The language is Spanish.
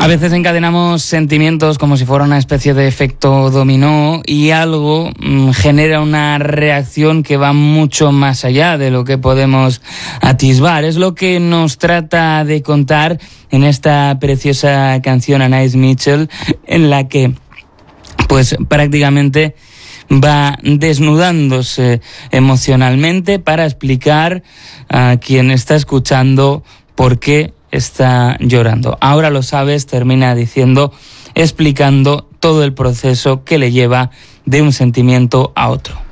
veces encadenamos sentimientos como si fuera una especie de efecto dominó y algo genera una reacción que va mucho más allá de lo que podemos atisbar. Es lo que nos trata de contar en esta preciosa canción Anais Mitchell, en la que pues prácticamente va desnudándose emocionalmente para explicar a quien está escuchando por qué está llorando. Ahora lo sabes, termina diciendo, explicando todo el proceso que le lleva de un sentimiento a otro.